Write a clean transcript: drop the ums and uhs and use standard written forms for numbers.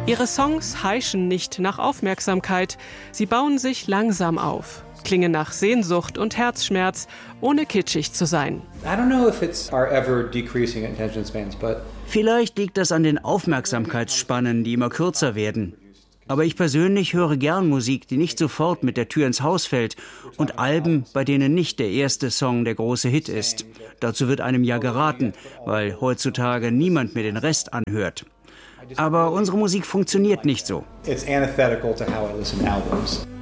Ihre Songs heischen nicht nach Aufmerksamkeit, sie bauen sich langsam auf, klingen nach Sehnsucht und Herzschmerz, ohne kitschig zu sein. Vielleicht liegt das an den Aufmerksamkeitsspannen, die immer kürzer werden. Aber ich persönlich höre gern Musik, die nicht sofort mit der Tür ins Haus fällt und Alben, bei denen nicht der erste Song der große Hit ist. Dazu wird einem ja geraten, weil heutzutage niemand mehr den Rest anhört. Aber unsere Musik funktioniert nicht so. It's antithetical to how I listen to albums.